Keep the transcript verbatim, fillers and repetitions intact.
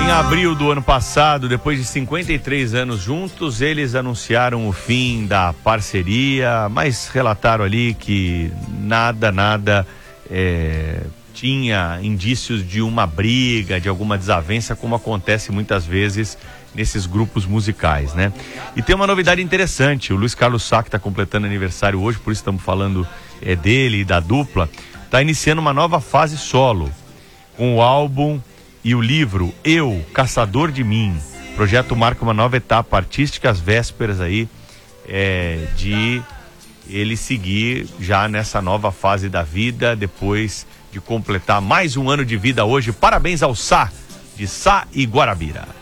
Em abril do ano passado, depois de cinquenta e três anos juntos, eles anunciaram o fim da parceria, mas relataram ali que nada, nada é, tinha indícios de uma briga, de alguma desavença, como acontece muitas vezes nesses grupos musicais, né? E tem uma novidade interessante, o Luiz Carlos Sá, que está completando aniversário hoje, por isso estamos falando é, dele e da dupla, está iniciando uma nova fase solo, com o álbum e o livro Eu, Caçador de Mim. O projeto marca uma nova etapa artística, às vésperas aí é, de ele seguir já nessa nova fase da vida, depois de completar mais um ano de vida hoje. Parabéns ao Sá, de Sá e Guarabira.